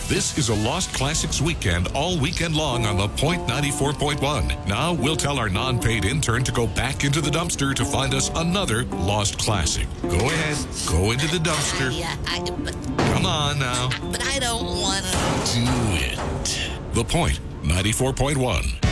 This is a Lost Classics weekend all weekend long on The Point 94.1. Now we'll tell our non-paid intern to go back into the dumpster to find us another Lost Classic. Go ahead. Go into the dumpster. Come on now. But I don't want to. Do it. The Point 94.1.